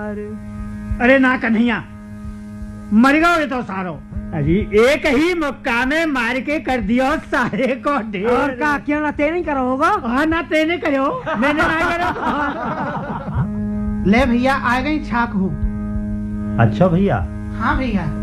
अरे ना कन्हैया, मर गए तो सारो। अरे एक ही मुक्का में मार के कर दियो सारे को ढेर। और का क्यों ना ते नहीं करो होगा? हाँ ना ते नहीं करो, मैंने ना करो। ले भैया आ गई छाक हूँ। अच्छा भैया। हाँ भैया।